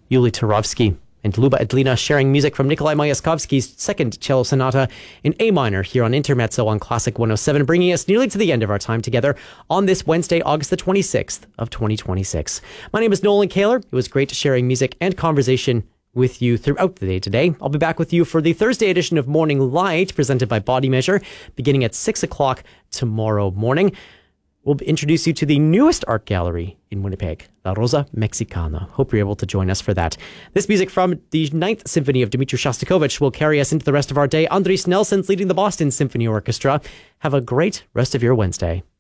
Yuli Turovsky and Luba Edlina sharing music from Nikolai Mayakovsky's second cello sonata in A minor here on Intermezzo on Classic 107, bringing us nearly to the end of our time together on this Wednesday, August the 26th of 2026. My name is Nolan Kaler. It was great sharing music and conversation with you throughout the day today. I'll be back with you for the Thursday edition of Morning Light, presented by Body Measure, beginning at 6 o'clock tomorrow morning. We'll introduce you to the newest art gallery in Winnipeg, La Rosa Mexicana. Hope you're able to join us for that. This music from the Ninth Symphony of Dmitri Shostakovich will carry us into the rest of our day. Andris Nelson's leading the Boston Symphony Orchestra. Have a great rest of your Wednesday.